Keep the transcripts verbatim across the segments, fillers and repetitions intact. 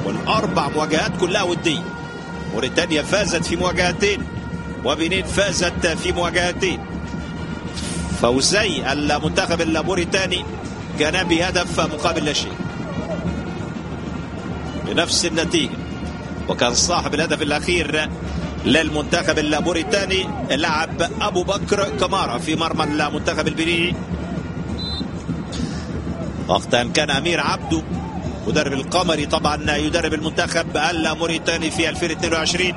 والاربع مواجهات كلها وديه. موريتانيا فازت في مواجهتين وبنين فازت في مواجهتين. فوزي المنتخب الموريتاني كان بهدف مقابل لا شيء بنفس النتيجه، وكان صاحب الهدف الاخير للمنتخب الموريتاني لعب ابو بكر كمارا في مرمى المنتخب البنيني. وقتها كان امير عبدو مدرب القمري طبعا يدرب المنتخب الموريتاني في ألفين واثنين وعشرين.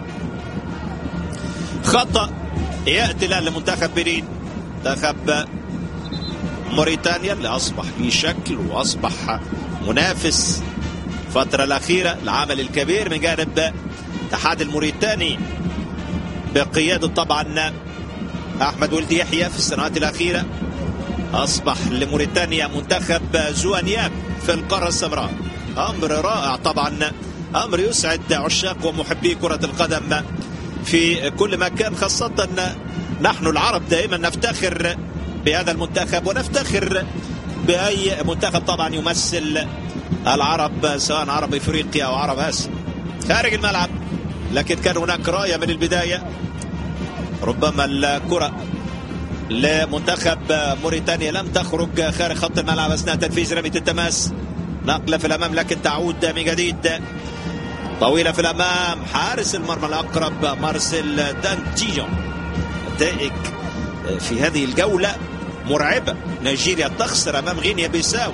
خطأ يأتي الآن لمنتخب بنين، منتخب موريتانيا اللي أصبح في شكل وأصبح منافس الفترة الأخيرة. العمل الكبير من جانب الاتحاد الموريتاني بقيادة طبعا أحمد ولد يحيى في السنوات الأخيرة أصبح لموريتانيا منتخب ذو أنياب في القارة السمراء. أمر رائع طبعا، أمر يسعد عشاق ومحبي كرة القدم في كل مكان، خاصة نحن العرب دائما نفتخر بهذا المنتخب ونفتخر بأي منتخب طبعا يمثل العرب سواء عرب إفريقيا أو عرب آسيا خارج الملعب. لكن كان هناك راية من البداية، ربما الكرة لمنتخب موريتانيا لم تخرج خارج خط الملعب أثناء تنفيذ رمية التماس. نقلة في الأمام لكن تعود من جديد، طويلة في الأمام، حارس المرمى الأقرب مارسيل دانتيجو. نتائج في هذه الجولة مرعبة. نيجيريا تخسر أمام غينيا بيساو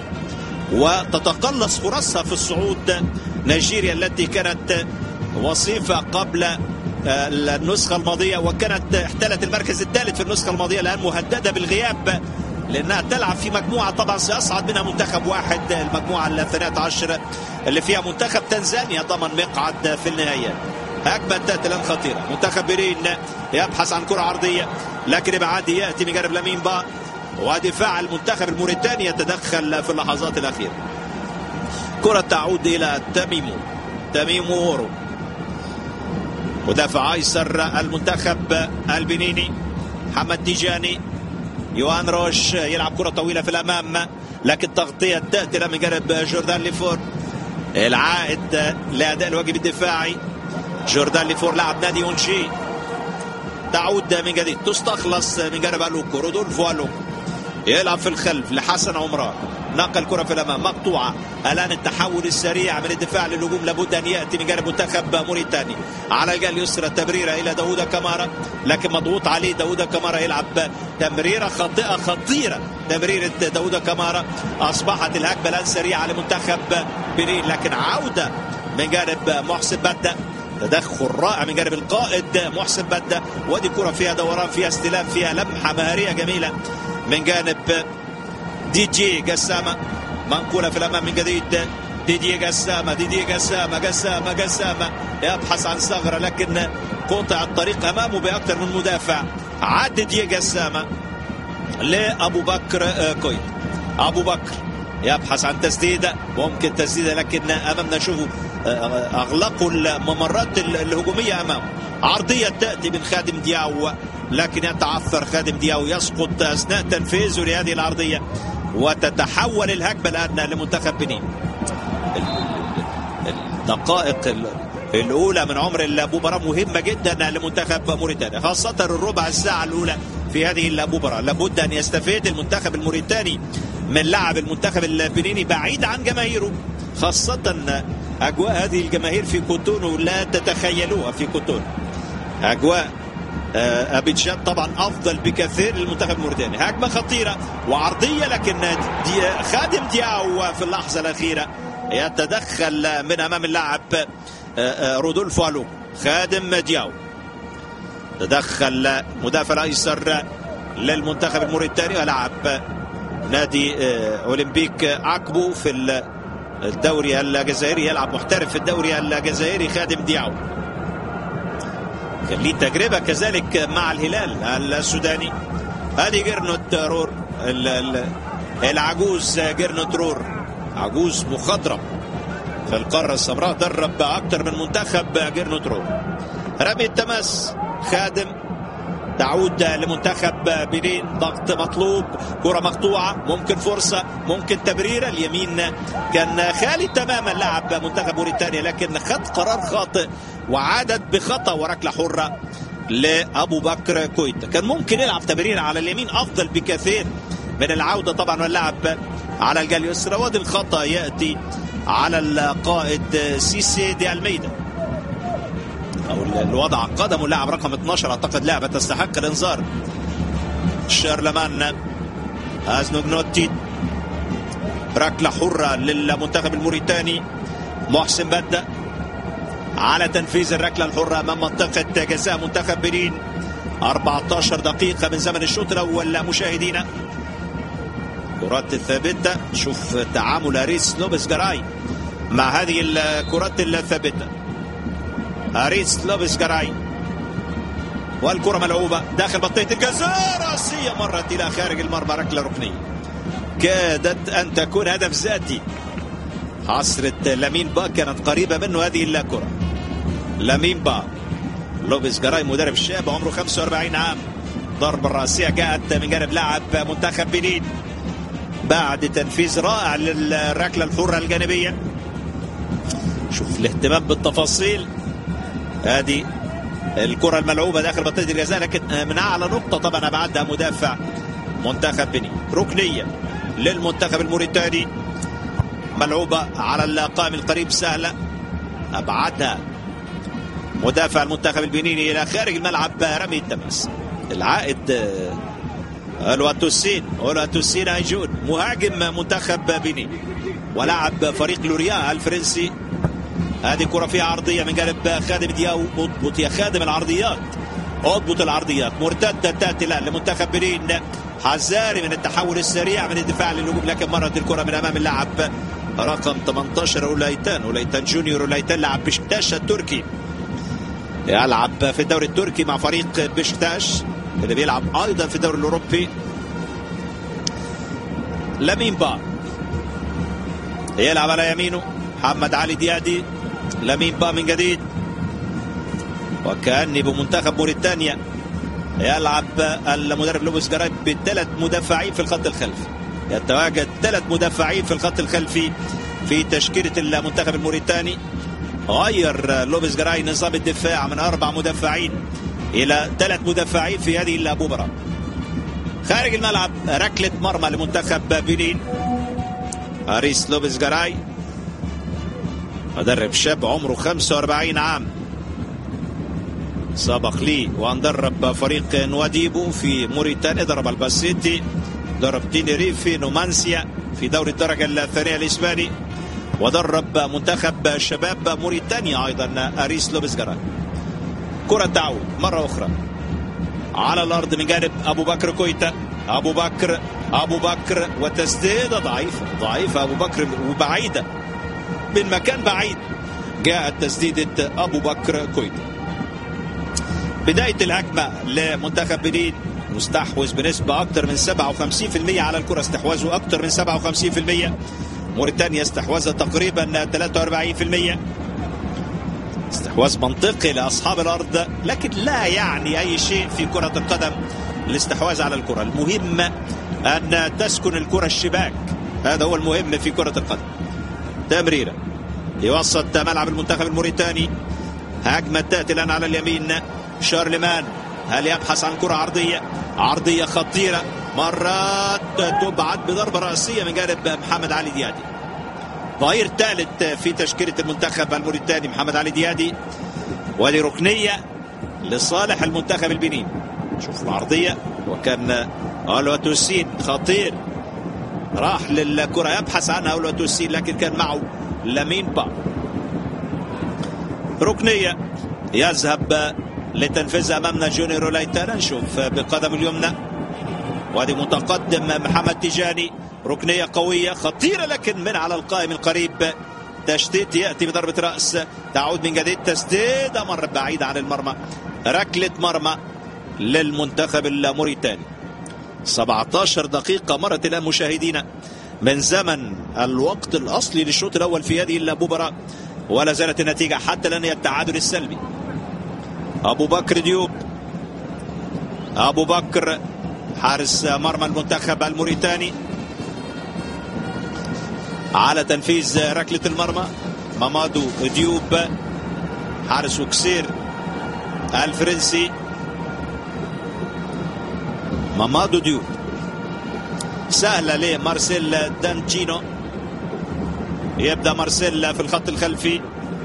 وتتقلص فرصها في الصعود. نيجيريا التي كانت وصيفة قبل النسخة الماضية وكانت احتلت المركز الثالث في النسخة الماضية، الآن مهددة بالغياب لأنها تلعب في مجموعة طبعا سيصعد منها منتخب واحد، المجموعة الثانية عشر اللي فيها منتخب تنزانيا ضمن مقعد في النهاية. هجمة تأتي الآن خطيرة، منتخب بنين يبحث عن كرة عرضية لكن ابعاد يأتي من جانب لامين با، ودفاع المنتخب الموريتاني يتدخل في اللحظات الأخيرة. كرة تعود إلى تميمو تميمو أورو مدافع أيسر المنتخب البنيني. محمد تيجاني، يوان روش يلعب كرة طويلة في الأمام لكن تغطية تأتي من جانب جوردان ليفور، العائد لأداء الواجب الدفاعي. جوردان ليفور لاعب نادي اونشي، تعود من جديد تستخلص من جانب ألوكو. رودولفو ألوكو يلعب في الخلف لحسن عمران، نقل كرة في الأمام مقطوعة. الآن التحول السريع من الدفاع للهجوم لابد أن يأتي من جانب منتخب موريتاني. على الجهة اليسرى تمريرة إلى داوود كمارا لكن مضغوط عليه. داوود كمارا يلعب تمريرة خاطئة خطيرة، تمريرة داوود كمارا. أصبحت الهجمة الآن سريعة لمنتخب بنين لكن عودة من جانب محسن بدة، تدخل رائع من جانب القائد محسن بدة. ودي كرة فيها دوران، فيها استلام، فيها لمحة مهارية جميلة من جانب دي جي جسامة. منقولة في الأمام من جديد دي جي جسامة دي جي جسامة جسامة جسامة يبحث عن ثغرة لكن قطع الطريق أمامه بأكثر من مدافع. عاد دي جي جسامة لأبو بكر كويت. أبو بكر يبحث عن تسديدة، ممكن تسديدة لكن أمامنا شوفوا أغلقوا الممرات الهجومية أمامه. عرضية تأتي من خادم دياو لكن يتعثر خادم دياو، يسقط أثناء تنفيذه لهذه العرضية وتتحول الهجمة الآن لمنتخب بنين. الدقائق الأولى من عمر المباراة مهمة جدا لمنتخب موريتانيا، خاصة الربع الساعة الأولى في هذه المباراة. لابد أن يستفيد المنتخب الموريتاني من لعب المنتخب البنيني بعيد عن جماهيره، خاصة أجواء هذه الجماهير في كوتونو لا تتخيلوها في كوتونو. أجواء أبيجان طبعا أفضل بكثير للمنتخب الموريتاني. هجمة خطيرة وعرضية لكن دي خادم دياو في اللحظة الأخيرة يتدخل من أمام اللاعب رودولفو ألوكو. خادم دياو تدخل مدافع الأيسر للمنتخب الموريتاني ولاعب نادي أولمبيك عقبو في الدوري الجزائري، يلعب محترف في الدوري الجزائري. خادم دياو كان ليه تجربة كذلك مع الهلال السوداني. هذه جيرنوت رور العجوز، جيرنوت رور عجوز مخضرم في القارة السمراء، درب أكثر من منتخب. جيرنوت رور رمي التماس خادم تعود لمنتخب بنين. ضغط مطلوب، كرة مقطوعة، ممكن فرصة، ممكن تمريرة. اليمين كان خالي تماما لاعب منتخب موريتانيا، لكن خد قرار خاطئ وعادت بخطأ وركلة حرة لأبو بكر كويتا. كان ممكن يلعب تمريرة على اليمين أفضل بكثير من العودة طبعا واللعب على الجهة اليسرى. وادي الخطأ يأتي على القائد سيسي دي الميدا، أو اللي وضع قدمه اللاعب رقم اثناشر. أعتقد لعبة تستحق الإنذار. شارلمان أزنوغنوتي، ركلة حرة للمنتخب الموريتاني. محسن بدأ على تنفيذ الركلة الحرة أمام منطقة جزاء منتخب بنين. أربعة عشر دقيقة من زمن الشوط الأول مشاهدينا. كرات الثابتة، شوف تعامل أريس لوبيس جاراي مع هذه الكرات الثابتة. أريس لوبيس جاراي والكرة ملعوبة داخل منطقة الجزاء، رأسية مرت إلى خارج المرمى، ركلة ركنية كادت أن تكون هدف ذاتي. حسرة لامين با كانت قريبة منه هذه الكرة. لامين با، لوبيس جاراي مدرب شاب عمره خمسة وأربعين عام. ضربة رأسية جاءت من جانب لاعب منتخب بنين بعد تنفيذ رائع للركلة الحرة الجانبية. شوف الاهتمام بالتفاصيل. هذه الكرة الملعوبة داخل منطقة الجزاء، لكن من أعلى نقطة طبعا أبعدها مدافع منتخب بنين. ركنية للمنتخب الموريتاني، ملعوبة على القائم القريب سهلة، أبعدها مدافع المنتخب البنيني إلى خارج الملعب. رمي التماس العائد الواتوسين الواتوسين هيجون مهاجم منتخب بنين ولاعب فريق لوريا الفرنسي. هذه كرة فيها عرضية من جانب خادم دياو. اضبط يا خادم العرضيات، اضبط العرضيات. مرتدة تأتي الآن لمنتخب بنين. حذاري من التحول السريع من الدفاع للهجوم، لكن مرت الكرة من أمام اللاعب رقم ثمانية عشر أولايتان أولايتان جونيور. أولايتان لاعب بشكتاش التركي، يلعب في الدوري التركي مع فريق بشكتاش اللي بيلعب أيضا في الدوري الأوروبي. لامين با يلعب على يمينه محمد علي ديادي. لامين با من جديد، وكأني بمنتخب موريتانيا يلعب المدرب لوبيس جاراي بثلاث مدافعين في الخط الخلفي. يتواجد ثلاث مدافعين في الخط الخلفي في تشكيلة المنتخب الموريتاني. غير لوبيس جاراي نظام الدفاع من أربع مدافعين إلى ثلاث مدافعين في هذه المباراة. خارج الملعب ركلة مرمى لمنتخب بنين. أريس لوبيس جاراي مدرب شاب عمره خمسة وأربعين عام، سبق لي وأن درب فريق نواديبو في موريتانيا، درب الباسيتي، درب تينيريفي، نومانسيا في دوري الدرجة الثانية الإسباني، ودرب منتخب شباب موريتانيا أيضا أريس لوبيس جاراي. كرة تعود مرة أخرى على الأرض من جانب أبو بكر كويتا. أبو بكر أبو بكر وتسديدة ضعيفة ضعيفة أبو بكر وبعيدة من مكان بعيد. جاءت تسديدة أبو بكر كويتا. بداية الهجمة لمنتخب بنين، مستحوذ بنسبة أكثر من سبعة وخمسين بالمئة على الكرة، استحواذه أكثر من سبعة وخمسين بالمئة. موريتانيا استحواذها تقريبا ثلاثة وأربعين بالمئة. استحواذ منطقي لأصحاب الأرض، لكن لا يعني أي شيء في كرة القدم الاستحواذ على الكرة. المهم أن تسكن الكرة الشباك، هذا هو المهم في كرة القدم. تمريرة يوسط ملعب المنتخب الموريتاني. هجمة تأتي الآن على اليمين. شارلمان هل يبحث عن كرة عرضية؟ عرضية خطيرة، مرات تبعد بضربة رأسية من جانب محمد علي ديادي. ظهير ثالث في تشكيلة المنتخب الموريتاني محمد علي ديادي. ولركنية لصالح المنتخب البنين. شوف العرضية، وكان الواتوسين خطير، راح للكرة يبحث عنها الواتوسين، لكن كان معه لامين با. ركنية يذهب لتنفيذها أمامنا جونيور أولايتان. نشوف بقدم اليمنى، وادي متقدم محمد تيجاني. ركنية قوية خطيرة، لكن من على القائم القريب. تشتيت يأتي بضربة رأس، تعود من جديد تسديدة مرة بعيدة عن المرمى. ركلة مرمى للمنتخب الموريتاني. سبعة عشر دقيقة مرت الآن مشاهدينا من زمن الوقت الأصلي للشوط الأول في هذه المباراة، ولا زالت النتيجة حتى الآن التعادل السلبي. أبو بكر ديوب أبو بكر حارس مرمى المنتخب الموريتاني على تنفيذ ركلة المرمى. مامادو ديوب حارس وكسير الفرنسي. مامادو ديوب سهلة لمارسيل دانتشينو. يبدأ مارسيل في الخط الخلفي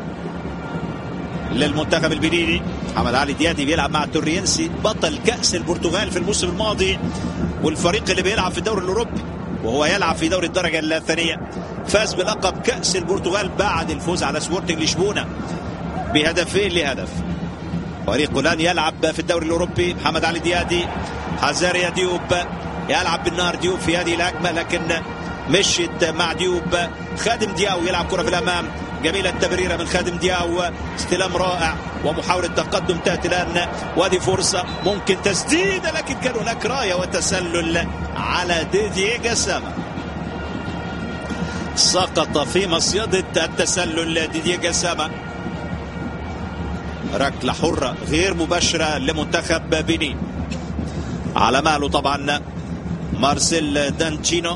للمنتخب البنيني. محمد علي ديادي بيلعب مع تورينسي بطل كأس البرتغال في الموسم الماضي، والفريق اللي بيلعب في الدوري الأوروبي وهو يلعب في دوري الدرجة الثانية. فاز بلقب كأس البرتغال بعد الفوز على سبورتنج لشبونة بهدفين لهدف. فريق الآن يلعب في الدوري الأوروبي. محمد علي ديادي، حزاريا ديوب يلعب بالنار. ديوب في هذه الهجمة لكن مشيت مع ديوب. خادم دياو يلعب كرة في الأمام، جميلة التمريرة من خادم دياو، استلام رائع ومحاولة تقدم تأتي الآن، وادي فرصة ممكن تسديدة لكن كان هناك راية وتسلل على ديدييه جاسامة. سقط في مصيدة التسلل ديدييه جاسامة. ركلة حرة غير مباشرة لمنتخب بنين. على ماله طبعا مارسيل دانتشينو.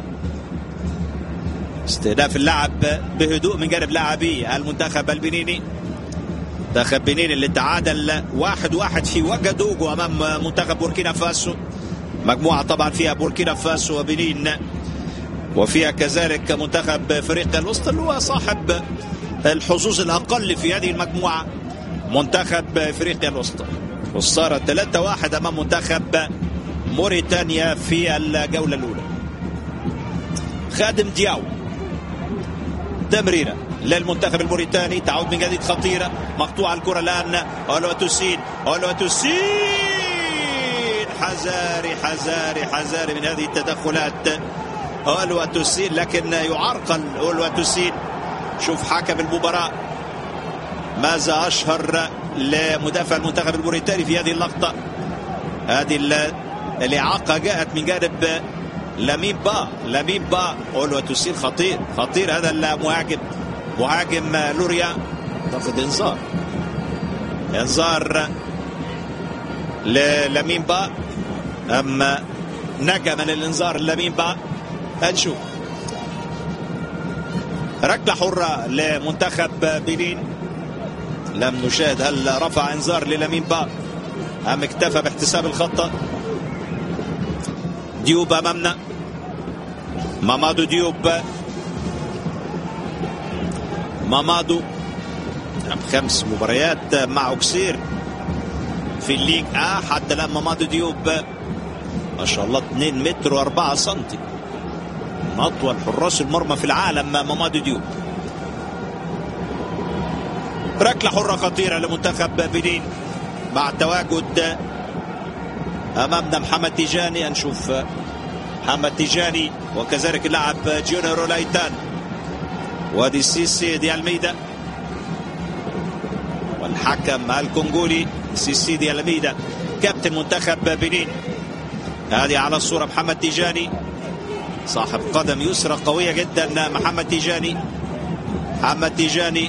استهداف اللعب بهدوء من جانب لاعبي المنتخب البنيني. منتخب بنين اللي تعادل واحد واحد في وجدوجو امام منتخب بوركينا فاسو. مجموعة طبعا فيها بوركينا فاسو وبنين، وفيها كذلك منتخب فريق الوسط اللي هو صاحب الحظوظ الأقل في هذه المجموعة، منتخب فريق الوسط. وصار ثلاثة واحد أمام منتخب موريتانيا في الجولة الأولى. خادم دياو، تمريرة للمنتخب الموريتاني، تعود من جديد خطيرة، مقطوعة الكرة الآن. أولو توسين، أولو توسين، حذاري حذاري حذاري من هذه التدخلات. أولو توسين لكن يعرقل أولو توسين. شوف حكم المباراة ماذا أشهر لمدافع المنتخب الموريتاني في هذه اللقطة. هذه الإعاقة جاءت من جانب لامين با. لامين با أولو توسين خطير خطير. هذا المهاجم مهاجم لوريا. تاخذ انذار انذار للامين با أما نجا من الانذار لامين با. هنشوف ركلة حرة لمنتخب بنين. لم نشاهد هل رفع انذار للامين با أم اكتفى باحتساب الخطأ. ديوب أمامنا، مامادو ديوب. مامادو خمس مباريات مع أوكسير في الليج آه حتى الآن. مامادو ديوب ما شاء الله اثنين متر وأربعة سنتي، من أطول حراس المرمى في العالم مامادو ديوب. ركلة حرة خطيرة لمنتخب بنين مع التواجد أمامنا محمد تيجاني. هنشوف محمد تيجاني وكذلك اللاعب جونيور لايتان، وادي سيسي دي الميدا، والحكم الكونغولي سيسي دي الميدا كابتن منتخب بنين. هذه على الصورة محمد تيجاني صاحب قدم يسرى قوية جدا. محمد تيجاني، محمد تيجاني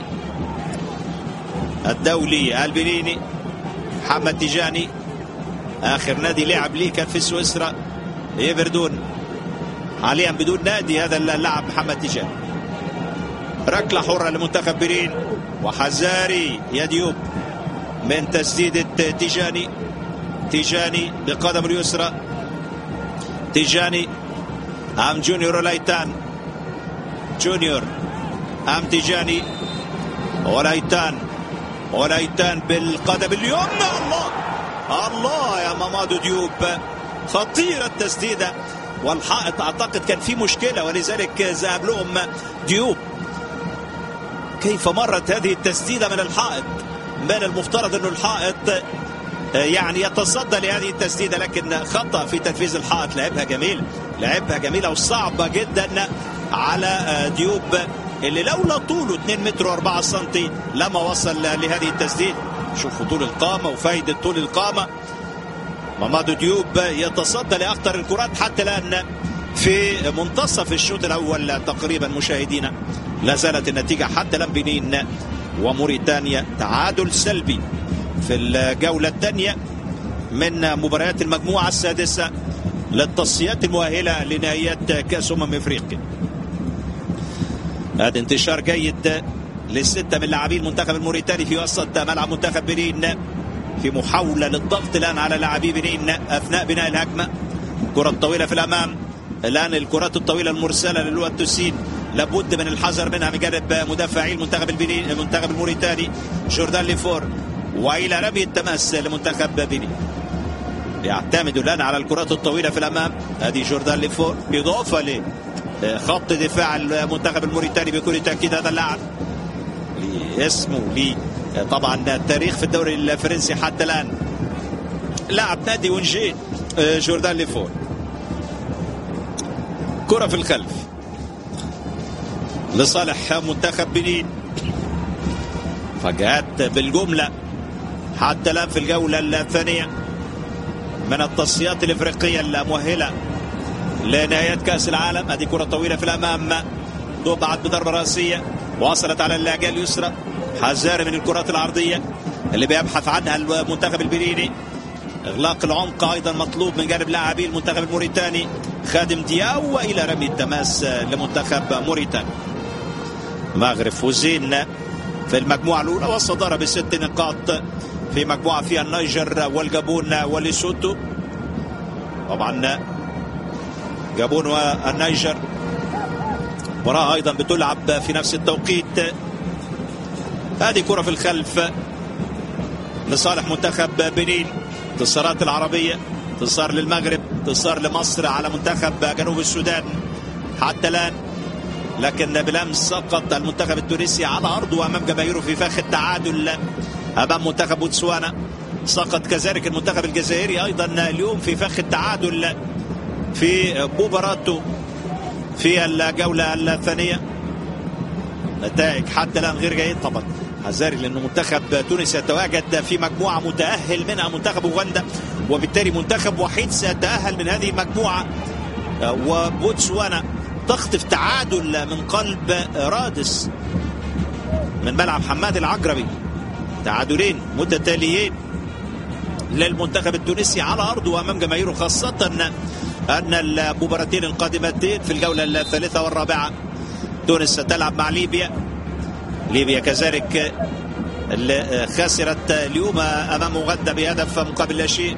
الدولي البنيني. محمد تيجاني آخر نادي لعب ليه كان في سويسرا إيفردون، حاليا بدون نادي هذا اللاعب محمد تيجاني. ركلة حرة لمنتخب بنين، وحزاري يا ديوب من تسديدة تيجاني. تيجاني بقدم اليسرى، تيجاني أم جونيور لايتان. جونيور أم تيجاني ولايتان، ولايتان بالقدم اليمنى. الله الله يا مامادو ديوب، خطيرة التسديدة، والحائط أعتقد كان في مشكلة ولذلك ذهب لهم ديوب. كيف مرت هذه التسديدة من الحائط؟ من المفترض أنه الحائط يعني يتصدى لهذه التسديدة، لكن خطأ في تنفيذ الحائط. لعبها جميل، لعبها جميلة وصعبة جدا على ديوب اللي لولا طوله اثنين متر وأربعة سنتي لما وصل لهذه التسديد. شوفوا طول القامة وفايدة طول القامة. مامادو ديوب يتصدى لأخطر الكرات حتى الآن في منتصف الشوط الأول تقريبا. مشاهدينا لا زالت النتيجة حتى الآن بنين وموريتانيا تعادل سلبي في الجولة الثانية من مباريات المجموعة السادسة للتصفيات المؤهلة لنهائيات كأس أمم أفريقيا. هذا انتشار جيد للستة من لاعبين المنتخب الموريتاني في وسط ملعب منتخب بنين في محاولة للضغط الآن على لاعبي بنين أثناء بناء الهجمة. كرة طويلة في الأمام. الآن الكرات الطويلة المرسلة للوا التوسين لابد من الحذر منها من جانب مدافعي المنتخب البنين المنتخب الموريتاني جوردان ليفور، وإلى رمي التماس لمنتخب بنين. يعتمد الآن على الكرات الطويلة في الأمام. هذه جوردان ليفور إضافة لخط دفاع المنتخب الموريتاني. بكل تأكيد هذا اللاعب اسمه لي طبعا التاريخ في الدوري الفرنسي حتى الآن، لاعب نادي ونجين جوردان ليفور. كرة في الخلف لصالح منتخب بنين. فجأت بالجملة حتى الآن في الجولة الثانية من التصفيات الإفريقية المؤهلة لنهاية كأس العالم. هذه كرة طويلة في الأمام ضبعت بضربة رأسية وصلت على اللاجئة اليسرى. حذار من الكرات العرضية اللي بيبحث عنها المنتخب البنيني. إغلاق العمق أيضا مطلوب من جانب لاعبي المنتخب الموريتاني. خادم دياو وإلى رمي التماس لمنتخب موريتانيا. مغرب فوزين في المجموعة الأولى والصدارة بست نقاط في مجموعة فيها النيجر والجابون وليسوتو. طبعا جابون والنيجر وراها أيضا بتلعب في نفس التوقيت. هذه كرة في الخلف لصالح منتخب بنين. انتصارات العربية، انتصار للمغرب، انتصار لمصر على منتخب جنوب السودان حتى الآن، لكن بالأمس سقط المنتخب التونسي على أرضه أمام جماهيره في فخ التعادل أمام منتخب بوتسوانا. سقط كذلك المنتخب الجزائري أيضا اليوم في فخ التعادل في مباراته في الجولة الثانية. نتائج حتى الآن غير جيد طبعا. حذاري لأنه منتخب تونس يتواجد في مجموعة متأهل منها منتخب أوغندا، وبالتالي منتخب وحيد سيتأهل من هذه المجموعة. وبوتسوانا تخطف تعادل من قلب رادس من ملعب حماد العقربي. تعادلين متتاليين للمنتخب التونسي على أرضه أمام جماهيره، خاصة أن المباراتين القادمتين في الجولة الثالثة والرابعة تونس ستلعب مع ليبيا. ليبيا كذلك اللي خسرت اليوم أمام أوغندا بهدف مقابل لا شيء.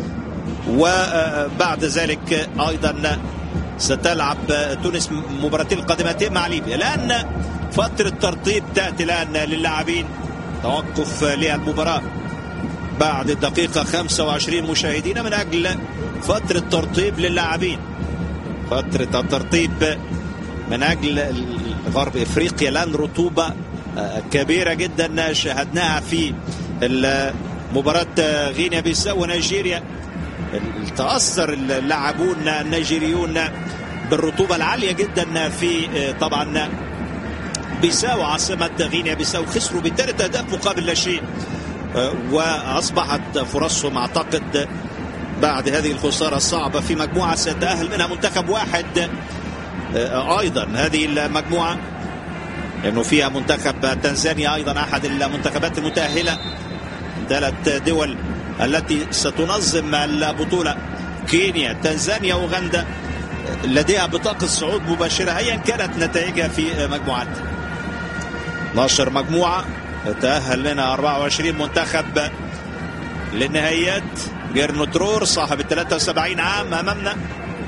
وبعد ذلك أيضا ستلعب تونس مباراتين القادمتين مع ليبيا. الآن فترة ترتيب تأتي الآن للاعبين. توقف للمباراة بعد الدقيقة خمسة وعشرين مشاهدين من أجل فترة ترتيب للاعبين. فترة الترتيب من أجل غرب إفريقيا الآن رطوبة كبيرة جدا شاهدناها في مباراة غينيا بيساو ونيجيريا. تأثر اللاعبون النيجيريون بالرطوبة العالية جدا في طبعا بيساو عاصمة غينيا بيساو. خسروا بثلاث أهداف مقابل لا شيء، وأصبحت فرصهم أعتقد بعد هذه الخسارة الصعبة في مجموعة سيتأهل منها منتخب واحد أيضا هذه المجموعة، لأنه فيها منتخب تنزانيا أيضا أحد المنتخبات المتأهلة. ثلاث دول التي ستنظم البطولة كينيا تنزانيا أوغندا لديها بطاقة صعود مباشرة أيا كانت نتائجها في مجموعات. اثناشر مجموعة تأهل منها أربعة وعشرين منتخب للنهائيات. جيرنوترور صاحب ثلاثة وسبعين عام أمامنا.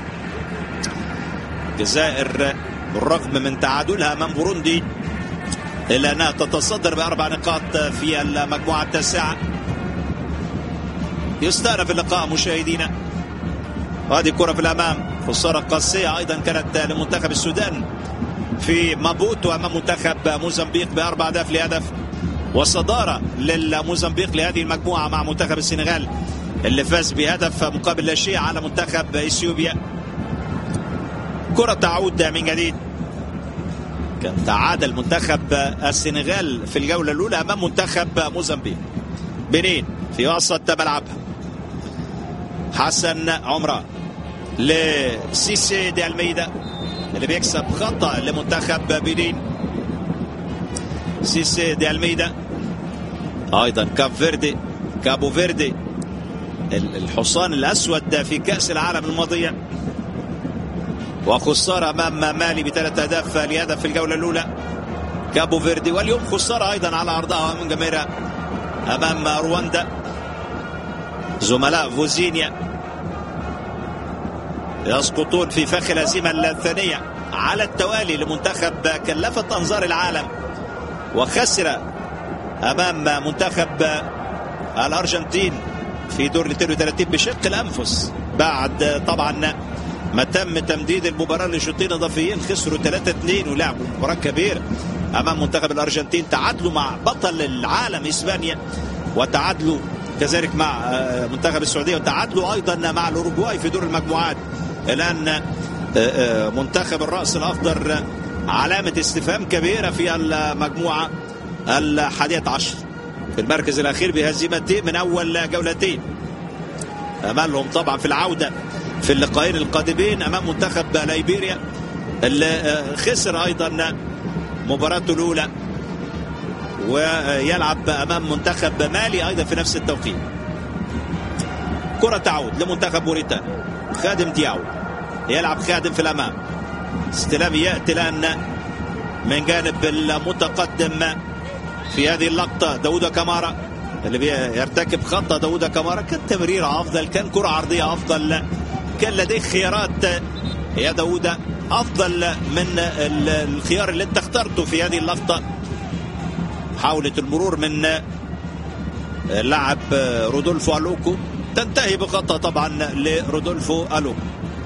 الجزائر بالرغم من تعادلها أمام بوروندي إلا أنها تتصدر بأربع نقاط في المجموعة التاسعة. يستأنف اللقاء مشاهدينا. وهذه كرة في الأمام، خسارة قاسية أيضا كانت لمنتخب السودان في مابوتو أمام منتخب موزمبيق بأربع أهداف لهدف. وصدارة للموزمبيق لهذه المجموعة مع منتخب السنغال اللي فاز بهدف مقابل لا شيء على منتخب إثيوبيا. كرة تعود من جديد. كان تعادل منتخب السنغال في الجولة الأولى أمام منتخب موزمبيق. بنين في وسط ملعبها. حسن عمران لسيسي دي الميدا اللي بيكسب خطأ لمنتخب بنين. سيسي دي الميدا أيضا كاب فيردي كابو فيردي الحصان الأسود في كأس العالم الماضية، وخسارة أمام مالي بثلاث أهداف لهدف في الجولة الأولى. كابو فيردي، واليوم خسارة أيضا على أرضها من جماهيرها أمام رواندا. زملاء فوزينيا يسقطون في فخ الهزيمة الثانية على التوالي لمنتخب كلفت أنظار العالم، وخسر أمام منتخب الأرجنتين في دور اثنين وثلاثين بشق الأنفس بعد طبعا ما تم تمديد المباراة لشوطين إضافيين. خسروا ثلاثة اثنين ولعبوا مباراة كبيرة أمام منتخب الأرجنتين، تعادلوا مع بطل العالم إسبانيا، وتعادلوا كذلك مع منتخب السعودية، وتعادلوا أيضا مع الأوروغواي في دور المجموعات. الآن منتخب الرأس الأخضر علامة استفهام كبيرة في المجموعة الحادية عشر في المركز الأخير بهزيمتين من أول جولتين. أملهم طبعا في العودة في اللقاءين القادمين أمام منتخب ليبيريا اللي خسر أيضا مباراته الأولى، ويلعب أمام منتخب مالي أيضا في نفس التوقيت. كرة تعود لمنتخب موريتانيا. خادم دياو يلعب خادم في الأمام. استلام يأتي الآن من جانب المتقدم في هذه اللقطة داوود كامارا اللي بيرتكب خطأ. داوود كامارا كان تمريرة أفضل، كان كرة عرضية أفضل، كان لديه خيارات يا داوود أفضل من الخيار اللي انت اخترته في هذه اللقطة. حاولة المرور من لاعب رودولفو ألوكو تنتهي بخطأ طبعا لرودولفو ألوكو.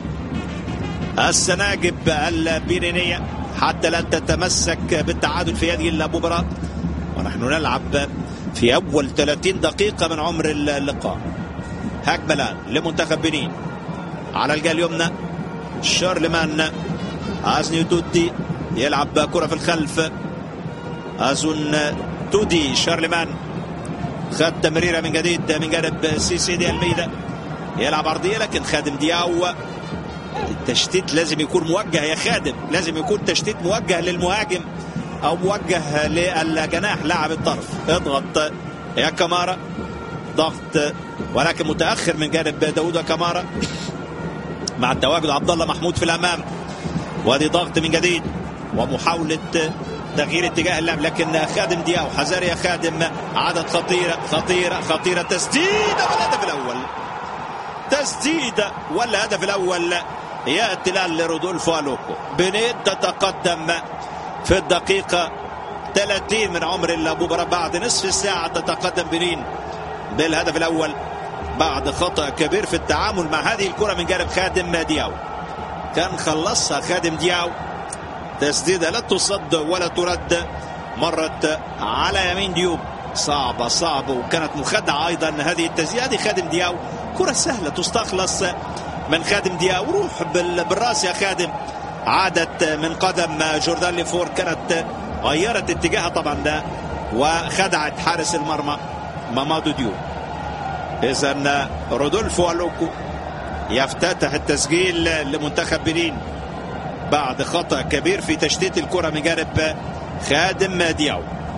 السناجب البيرينية حتى لا تتمسك بالتعادل في هذه المباراة، ونحن نلعب في أول ثلاثين دقيقة من عمر اللقاء. هجمة الآن لمنتخب بنين على الجهة اليمنى. شارلمان أزني تودي يلعب كرة في الخلف. أزون تودي شارلمان خد تمريرة من جديد من جانب سيسي دي الميدا، يلعب عرضية لكن خادم دياو. التشتيت لازم يكون موجه يا خادم، لازم يكون تشتيت موجه للمهاجم أو موجه للجناح لاعب الطرف. اضغط يا كامارا، ضغط ولكن متأخر من جانب داوود كامارا مع التواجد عبد الله محمود في الأمام. وادي ضغط من جديد ومحاولة تغيير اتجاه اللعب، لكن خادم دياو حذر يا خادم. عدد خطيرة خطيرة خطيرة. تسديدة والهدف الأول، تسديدة والهدف الأول يأتي الآن لرودولفو ألوكو. بنين تتقدم في الدقيقة ثلاثين من عمر المباراة، بعد نصف ساعة تتقدم بنين بالهدف الأول بعد خطأ كبير في التعامل مع هذه الكرة من جانب خادم دياو. كان خلصها خادم دياو، تسديدة لا تصد ولا ترد، مرت على يمين ديوب، صعبة صعبة وكانت مخدعة أيضا هذه التسديدة. هذه خادم دياو كرة سهلة تستخلص من خادم دياو. روح بالراس يا خادم. عادت من قدم جوردان ليفور، كانت غيرت اتجاهها طبعا ده وخدعت حارس المرمى مامادو ديوب. إذن رودولفو ألوكو يفتتح التسجيل لمنتخب بنين بعد خطأ كبير في تشتيت الكرة من جانب خادم دياو.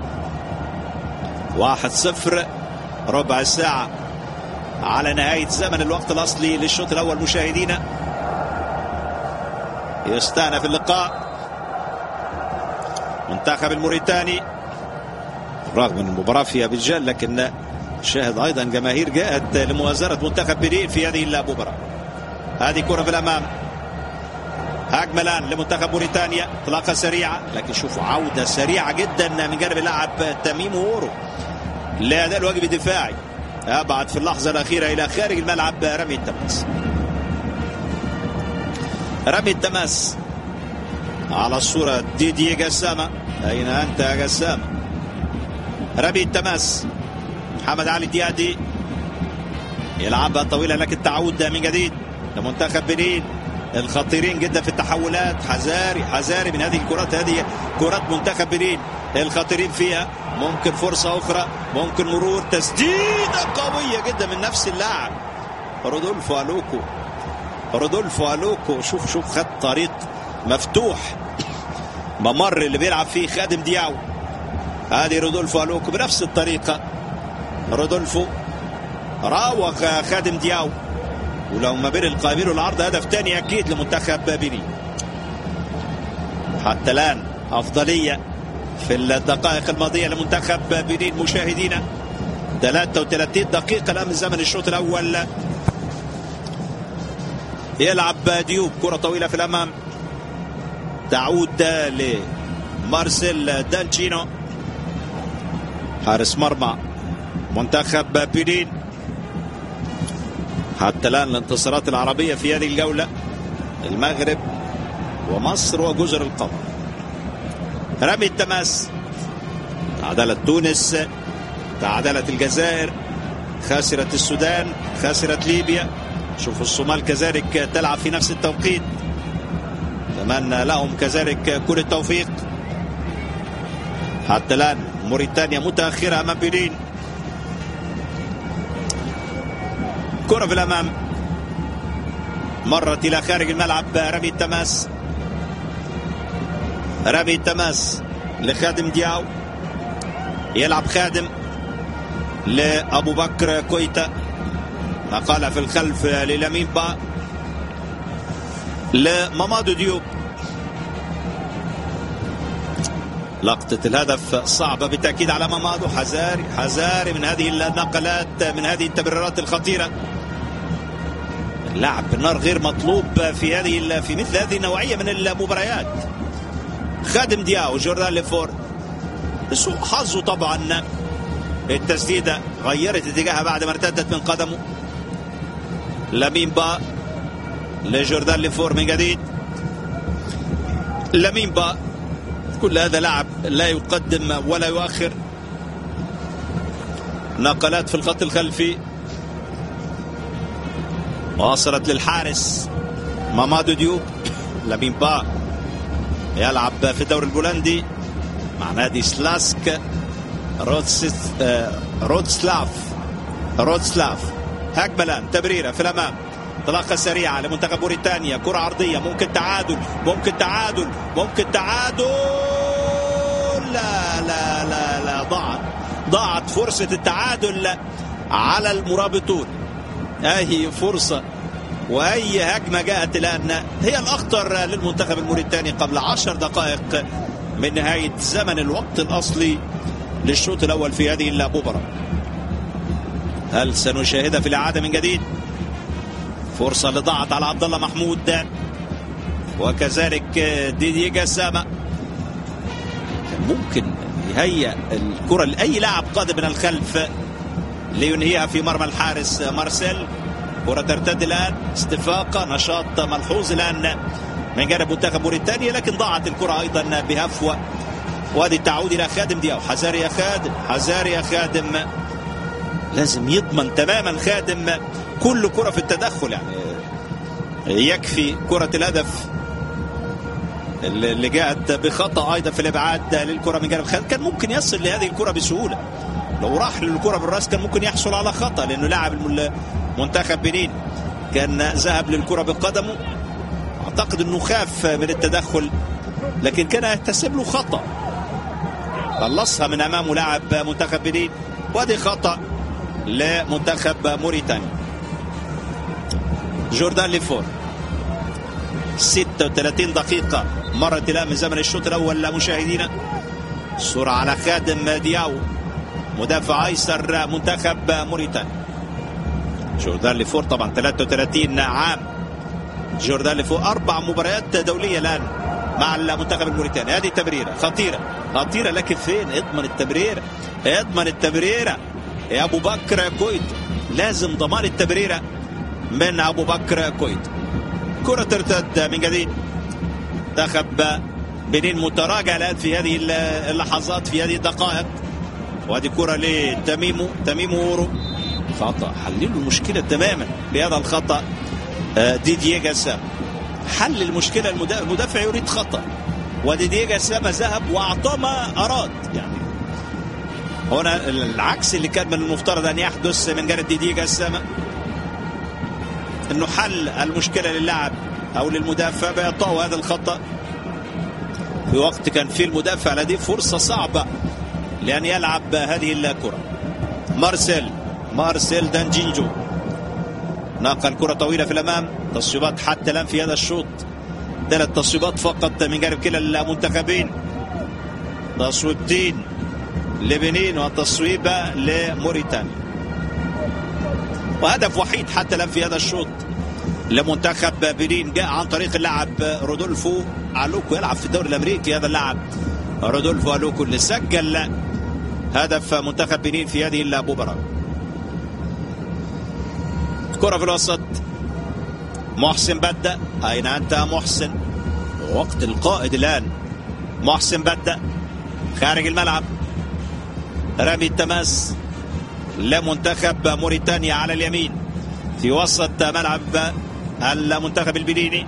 واحد صفر، ربع ساعة على نهاية زمن الوقت الأصلي للشوط الأول. مشاهدينا يستأنف اللقاء. منتخب الموريتاني رغم ان المباراة في أبيجان لكن شاهد أيضا جماهير جاءت لمؤازرة منتخب بنين في هذه المباراة. هذه كرة في الأمام. هجمة الآن لمنتخب موريتانيا، اطلاقة سريعة لكن شوفوا عودة سريعة جدا من جانب اللاعب تميم وورو لأداء الواجب الدفاعي. أبعد في اللحظة الأخيرة إلى خارج الملعب رمي التماس. رمي التماس على الصورة ديدي جسامة. أين أنت يا جسامة؟ رمي التماس محمد علي ديادي يلعبها طويلة لكن تعود من جديد لمنتخب بنين الخطيرين جدا في التحولات. حذاري حذاري من هذه الكرات، هذه كرات منتخب بنين الخطيرين فيها. ممكن فرصة أخرى، ممكن مرور، تسديدة قوية جدا من نفس اللاعب رودولفو ألوكو. رودولفو ألوكو شوف شوف خد طريق مفتوح ممر اللي بيلعب فيه خادم دياو. هذه رودولفو ألوكو بنفس الطريقة. رودولفو راوغ خادم دياو، ولو ما بين القائمين والعرض هدف ثاني اكيد لمنتخب بنين. حتى الان افضليه في الدقائق الماضيه لمنتخب بنين مشاهدينا. ثلاثة وثلاثين دقيقه الان من زمن الشوط الاول. يلعب ديوب كره طويله في الامام، تعود لمارسيل دانشينو حارس مرمى منتخب بنين. حتى الآن الانتصارات العربية في هذه الجولة المغرب ومصر وجزر القمر. رمي التماس، تعادلت تونس، تعادلت الجزائر، خسرت السودان، خسرت ليبيا. شوفوا الصومال كذلك تلعب في نفس التوقيت، نتمنى لهم كذلك كل التوفيق. حتى الآن موريتانيا متأخرة أمام بنين. كرة في الأمام مرت إلى خارج الملعب. رمي التماس، رمي التماس لخادم دياو، يلعب خادم لأبو بكر كويتا، نقلها في الخلف للامين با لمامادو ديوب. لقطة الهدف صعبة بالتأكيد على مامادو. حذاري حذاري من هذه النقلات، من هذه التمريرات الخطيرة. اللاعب بالنار غير مطلوب في هذه في مثل هذه النوعية من المباريات. خادم دياو، جوردان ليفور سوء حظه طبعا، التسديدة غيرت اتجاهها بعد ما ارتدت من قدمه. لامين با لجوردان ليفور من جديد. لامين با كل هذا لاعب لا يقدم ولا يؤخر. نقلات في الخط الخلفي وصلت للحارس مامادو ديوب. لامين با يلعب في الدوري البولندي مع نادي سلاسك رودس رودسلاف رودسلاف. هجمة الآن، تمريرة في الأمام، انطلاقة سريعة لمنتخب موريتانيا، كرة عرضية، ممكن تعادل ممكن تعادل ممكن تعادل. لا لا لا لا ضاعت ضاعت فرصة التعادل على المرابطون. أي فرصة وأي هجمة جاءت الآن هي الأخطر للمنتخب الموريتاني قبل عشر دقائق من نهاية زمن الوقت الأصلي للشوط الأول في هذه المباراة. هل سنشاهدها في الإعادة من جديد؟ فرصة اللي ضاعت على عبد الله محمود وكذلك ديدي جسامة. كان ممكن يهيئ الكرة لأي لاعب قادم من الخلف لينهيها في مرمى الحارس مارسيل. كرة ترتد الآن، استفاقة، نشاط ملحوظ الآن من جانب منتخب موريتانيا، لكن ضاعت الكرة أيضا بهفوة. وادي التعود إلى خادم دياو. حذاري يا خادم، حذاري يا خادم. لازم يضمن تماما خادم كل كرة في التدخل. يعني يكفي كرة الهدف اللي جاءت بخطأ أيضا في الإبعاد للكرة من جانب خادم، كان ممكن يصل لهذه الكرة بسهولة. لو راح للكرة بالراس كان ممكن يحصل على خطأ، لأنه لاعب منتخب بنين كان ذهب للكرة بقدمه. أعتقد أنه خاف من التدخل، لكن كان يحتسب له خطأ، خلصها من أمامه لاعب منتخب بنين. وادي خطأ لمنتخب موريتانيا. جوردان ليفور، ستة وثلاثين دقيقة مرت الآن من زمن الشوط الأول مشاهدينا. الصورة على خادم دياو مدافع أيسر منتخب موريتانيا. جوردان ليفور طبعا ثلاثة وثلاثين عام. جوردان ليفور أربع مباريات دولية الآن مع المنتخب الموريتاني. هذه تمريرة خطيرة خطيرة، لكن فين؟ اضمن التمريرة، اضمن التمريرة يا أبو بكر كويت. لازم ضمان التمريرة من أبو بكر كويت. كرة ترتد من جديد. منتخب بنين متراجع الآن في هذه اللحظات، في هذه الدقائق. وهذه كرة لتميمو تميمو أورو، خطأ. حللوا المشكلة تماما بهذا الخطأ. ديدي جسامة حل المشكلة. المدافع يريد خطأ، وديدي جسامة ذهب وأعطاه ما أراد. يعني هنا العكس اللي كان من المفترض أن يحدث من جانب ديدي جسامة، أنه حل المشكلة للاعب أو للمدافع بإعطائه هذا الخطأ في وقت كان فيه المدافع لديه فرصة صعبة لأن يلعب هذه الكرة. مارسيل مارسيل دانجينجو نقل كرة طويلة في الأمام. تصويبات حتى الآن في هذا الشوط ثلاث تصويبات فقط من جانب كلا المنتخبين، تصويبتين لبنين وتصويبة لموريتانيا، وهدف وحيد حتى الآن في هذا الشوط لمنتخب بنين جاء عن طريق اللاعب رودولفو ألوكو، يلعب في الدوري الأمريكي هذا اللاعب رودولفو ألوكو اللي سجل هدف منتخب بنين في هذه المباراة. كرة في الوسط، محسن بدأ. أين أنت محسن؟ وقت القائد الآن. محسن بدأ خارج الملعب، رمي التماس لمنتخب موريتانيا على اليمين في وسط ملعب المنتخب البنيني.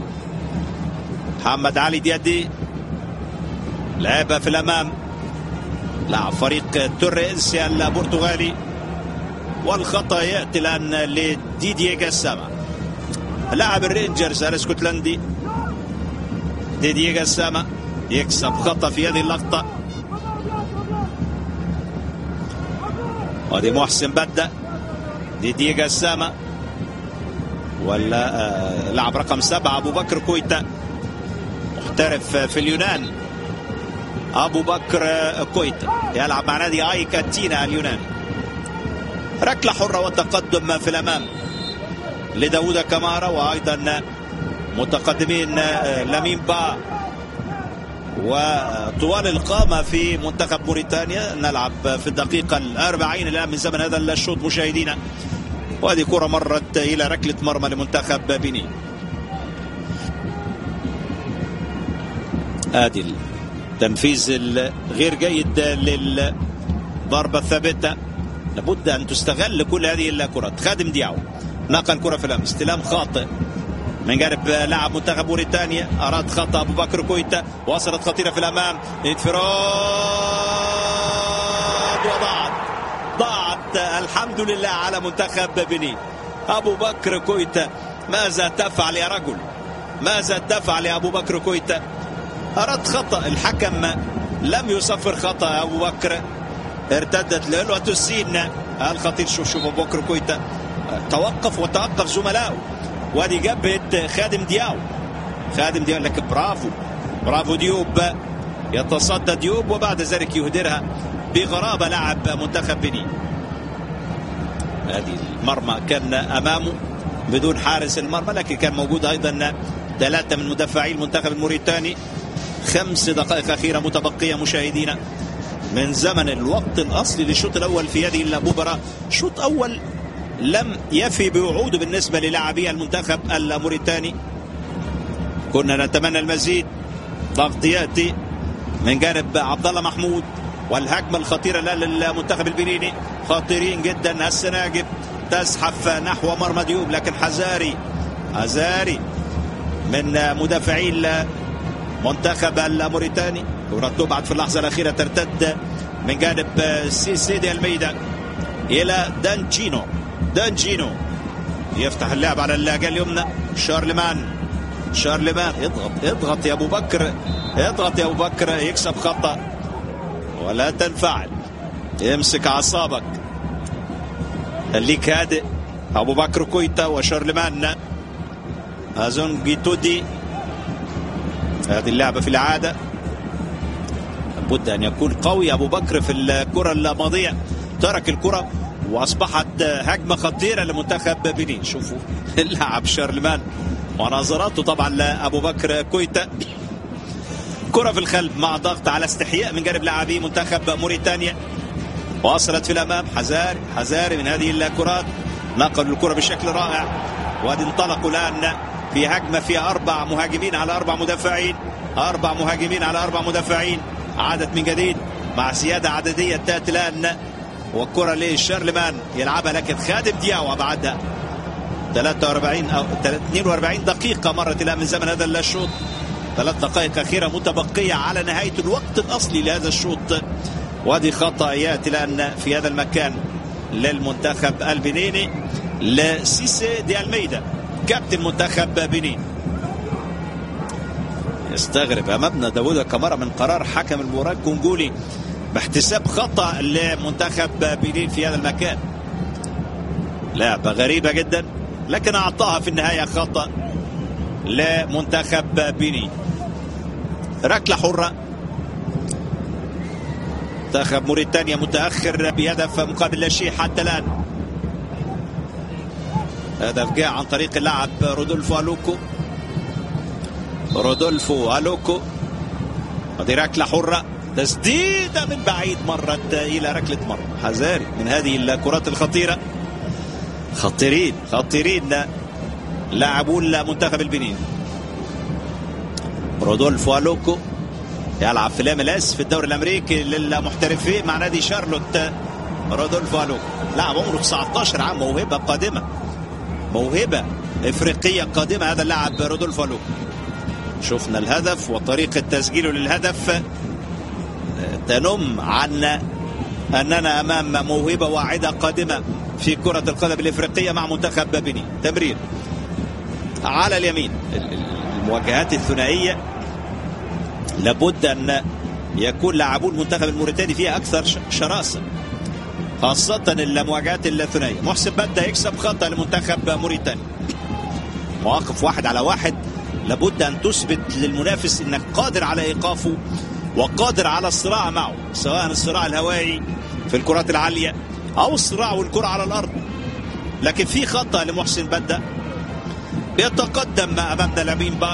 محمد علي ديادي لعبها في الأمام، لاعب فريق تورينسيا البرتغالي، والخطأ يأتي الآن لديدييه جاسامة لاعب الرينجرز الاسكتلندي. ديدييه جاسامة يكسب خطأ في هذه اللقطة. ودي محسن بدأ، ديدييه جاسامة ولا آه لاعب رقم سبعة أبو بكر كويتا محترف في اليونان. أبو بكر كويتا يلعب مع نادي آيك أتينا اليوناني. ركلة حرة وتقدم في الأمام لداود كمارا، وأيضا متقدمين لامين با وطوال القامة في منتخب موريتانيا. نلعب في الدقيقة الأربعين الآن من زمن هذا الشوط مشاهدينا، وهذه كرة مرت إلى ركلة مرمى لمنتخب بنين. هذه التنفيذ الغير جيد للضربة الثابتة، لابد أن تستغل كل هذه الكرات. خادم دياو نقل كرة في الأمام، استلام خاطئ من جانب لاعب منتخب موريتانيا، أراد خطأ أبو بكر كويتا، وصلت خطيرة في الأمام، انفراد وضاعت ضاعت الحمد لله على منتخب بنين. أبو بكر كويتا ماذا تفعل يا رجل؟ ماذا تفعل يا أبو بكر كويتا؟ أراد خطأ، الحكم لم يصفر خطأ أبو بكر، ارتدت له وتسين الخطير. شوف شوف أبو بكر كويتا توقف وتوقف زملائه، وادي جبهة خادم دياو. خادم دياو لك برافو برافو ديوب، يتصدى ديوب وبعد ذلك يهدرها بغرابة لاعب منتخب بنين. هذه المرمى كان أمامه بدون حارس المرمى، لكن كان موجود أيضا ثلاثة من مدافعي المنتخب الموريتاني. خمس دقائق أخيرة متبقية مشاهدينا من زمن الوقت الأصلي للشوط الأول في هذه المباراة. شوط أول لم يفي بوعوده بالنسبة للاعبي المنتخب الموريتاني، كنا نتمنى المزيد. ضغط يأتي من جانب عبد الله محمود، والهجمة الخطيرة للمنتخب البنيني، خطيرين جدا. السناجب تزحف نحو مرمى ديوب، لكن حزاري حزاري من مدافعي المنتخب الموريتاني. كرة تبعد في اللحظة الأخيرة، ترتد من جانب سيسي دي الميدا إلى دانجينو. دانجينو يفتح اللعب على اللاجة اليمنى، شارلمان شارلمان اضغط اضغط يا أبو بكر، اضغط يا أبو بكر، يكسب خطأ ولا تنفعل. يمسك أعصابك، خليك هادئ. أبو بكر كويتا وشارلمان أظن جيتودي. هذه اللعبة في العادة لابد أن يكون قوي أبو بكر في الكرة الماضية، ترك الكرة وأصبحت هجمة خطيرة لمنتخب بنين. شوفوا اللاعب شارلمان ونظراته طبعا لأبو بكر كويتا. كرة في الخلف مع ضغط على استحياء من جانب لاعبي منتخب موريتانيا، وصلت في الأمام. حزاري حزاري من هذه الكرات، نقلوا الكرة بشكل رائع، وادي انطلقوا الآن في هجمة فيها أربع مهاجمين على أربع مدافعين، أربع مهاجمين على أربع مدافعين. عادت من جديد مع زيادة عددية تأتي الآن، والكرة لشارلمان يلعبها، لكن خادم دياو بعدها ثلاثة وأربعين أو اثنين وأربعين دقيقة مرت الآن من زمن هذا الشوط. ثلاث دقائق أخيرة متبقية على نهاية الوقت الأصلي لهذا الشوط، وهذه خطأ يأتي الآن في هذا المكان للمنتخب البنيني لسيسي دي الميدا كابتن منتخب بنين. يستغرب أمامنا داود كمارا من قرار حكم المباراة الكونغولي باحتساب خطأ لمنتخب بنين في هذا المكان. لعبة غريبة جدا، لكن أعطاها في النهاية خطأ لمنتخب بنين. ركلة حرة، منتخب موريتانيا متأخر بهدف مقابل لا شيء حتى الآن. هدف جاء عن طريق اللاعب رودولفو ألوكو. رودولفو ألوكو، هذه ركلة حرة، تسديدة من بعيد مرت إلى ركلة مرمى. حذاري من هذه الكرات الخطيرة، خطيرين خطيرين لاعبون منتخب البنين. رودولفو ألوكو يلعب في الام ال اس في الدوري الامريكي للمحترفين مع نادي شارلوت. رودولفو ألوكو لاعب عمره تسعة عشر عام، موهبة قادمة، موهبة افريقية قادمة هذا اللاعب رودولفو ألوكو. شفنا الهدف وطريقة تسجيله للهدف تنم عن أننا أمام موهبة واعدة قادمة في كرة القدم الإفريقية مع منتخب بنين. تمرير على اليمين. المواجهات الثنائية لابد أن يكون لاعبون المنتخب الموريتاني فيها أكثر شراسة، خاصة المواجهات الثنائية. محسن بدأ يكسب خطأ لمنتخب موريتانيا. مواقف واحد على واحد لابد أن تثبت للمنافس أنك قادر على إيقافه وقادر على الصراع معه، سواء الصراع الهوائي في الكرات العالية أو الصراع والكرة على الأرض. لكن في خطأ لمحسن بدأ، بيتقدم أمامنا لامين با.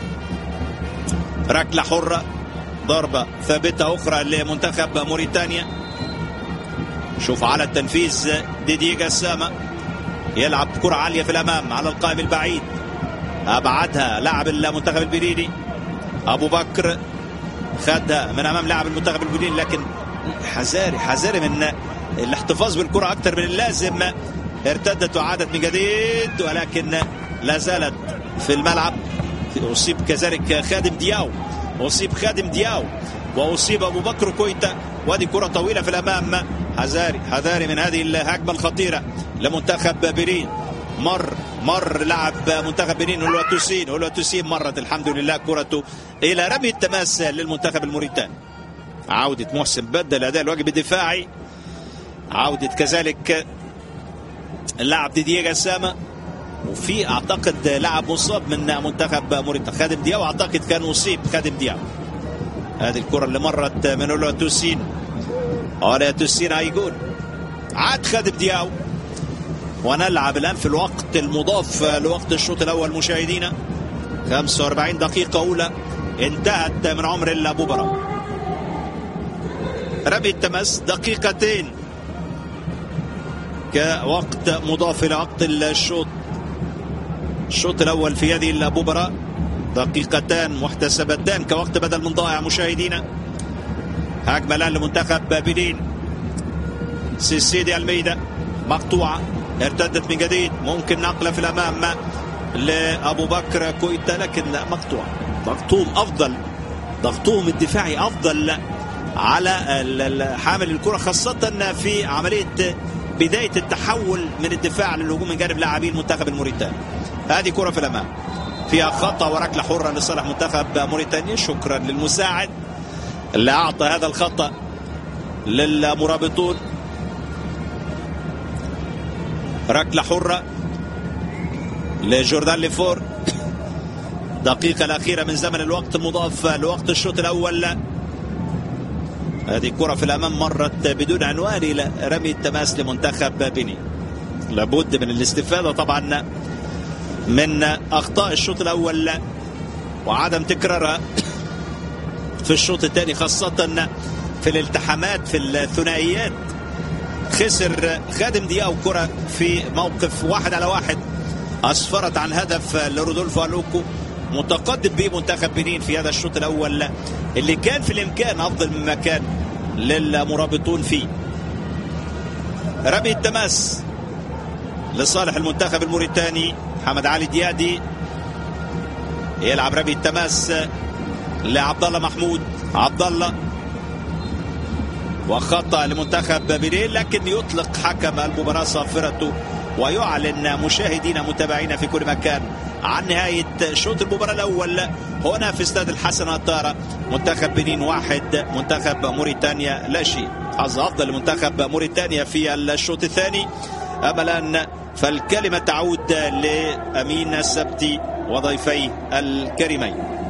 ركلة حرة، ضربة ثابتة أخرى لمنتخب موريتانيا. شوف على التنفيذ ديدي جسامة، يلعب كرة عالية في الأمام على القائم البعيد، أبعدها لاعب المنتخب البنيني أبو بكر، خدها من أمام لاعب المنتخب البنيني، لكن حذاري حذاري من الاحتفاظ بالكرة أكثر من اللازم. ارتدت وعادت من جديد، ولكن لا زالت في الملعب. أصيب كذلك خادم دياو، أصيب خادم دياو وأصيب أبو بكر كويتا، وهذه كرة طويلة في الأمام. حذاري حذاري من هذه الهجمة الخطيرة لمنتخب بنين. مر مر لاعب منتخب بنين هو توسين هو توسين مرت الحمد لله كرته إلى رمي التماس للمنتخب الموريتاني. عودة محسن بدل أداء الواجب الدفاعي، عودة كذلك اللاعب ديدي جسامة، وفي اعتقد لاعب مصاب من منتخب موريتانيا خادم دياو، اعتقد كان مصيب خادم دياو. هذه الكرة اللي مرت من اولو توسين، اولو توسين هيجون، عاد خادم دياو. ونلعب الان في الوقت المضاف لوقت الشوط الاول مشاهدينا. خمسة وأربعين دقيقة اولى انتهت من عمر المباراة. رمي التماس دقيقتين كوقت مضاف الى وقت الشوط الشوط الاول في هذه المباراة. دقيقتان محتسبتان كوقت بدل من ضائع مشاهدينا. هجمة الان لمنتخب بنين. سيسيدي الميدا مقطوعة، ارتدت من جديد، ممكن نقلة في الامام لابو بكر كويتا، لكن مقطوع. ضغطهم افضل، ضغطهم الدفاعي افضل على حامل الكرة، خاصة في عملية بداية التحول من الدفاع للهجوم من جانب لاعبين المنتخب الموريتاني. هذه كرة في الأمام فيها خطأ وركلة حرة لصالح منتخب موريتانيا. شكرا للمساعد اللي أعطى هذا الخطأ للمرابطون. ركلة حرة لجوردان ليفور. دقيقة الأخيرة من زمن الوقت المضاف لوقت الشوط الأول. هذه كرة في الأمام مرت بدون عنوان إلى رمي التماس لمنتخب بنين. لابد من الاستفادة طبعا من أخطاء الشوط الأول وعدم تكرارها في الشوط الثاني، خاصة في الالتحامات في الثنائيات. خسر خادم دياو كرة في موقف واحد على واحد أسفرت عن هدف لرودولفو ألوكو، متقدم به منتخب بنين في هذا الشوط الأول اللي كان في الإمكان أفضل مما كان للمرابطون فيه. رمي التماس لصالح المنتخب الموريتاني. محمد علي ديادي يلعب رمي التماس لعبد الله محمود. عبد الله وخطأ لمنتخب بنين، لكن يطلق حكم المباراة صافرته ويعلن مشاهدينا متابعينا في كل مكان عن نهاية شوط المباراة الأول هنا في استاد الحسن عطارة. منتخب بنين واحد، منتخب موريتانيا لا شيء. حظ أفضل لمنتخب موريتانيا في الشوط الثاني. أما الآن فالكلمة تعود لأمين السبتي وضيفيه الكريمين.